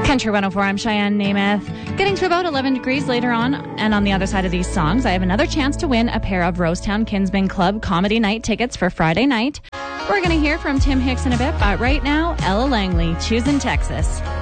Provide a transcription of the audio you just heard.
Country 104, I'm Cheyenne Namath. Getting to about 11 degrees later on, and on the other side of these songs, I have another chance to win a pair of Rosetown Kinsman Club Comedy Night tickets for Friday night. We're going to hear from Tim Hicks in a bit, but right now, Ella Langley, Choosing Texas.